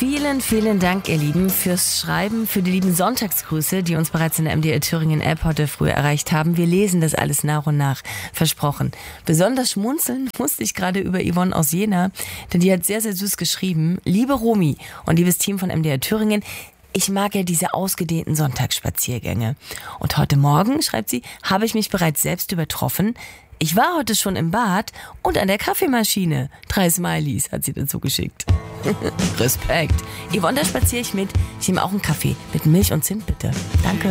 Vielen, vielen Dank, ihr Lieben, fürs Schreiben, für die lieben Sonntagsgrüße, die uns bereits in der MDR Thüringen App heute früh erreicht haben. Wir lesen das alles nach und nach, versprochen. Besonders schmunzeln musste ich gerade über Yvonne aus Jena, denn die hat sehr, sehr süß geschrieben. Liebe Romy und liebes Team von MDR Thüringen, ich mag ja diese ausgedehnten Sonntagsspaziergänge. Und heute Morgen, schreibt sie, habe ich mich bereits selbst übertroffen. Ich war heute schon im Bad und an der Kaffeemaschine. 3 Smileys hat sie dazu geschickt. Respekt. Yvonne, da spaziere ich mit. Ich nehme auch einen Kaffee mit Milch und Zimt, bitte. Danke.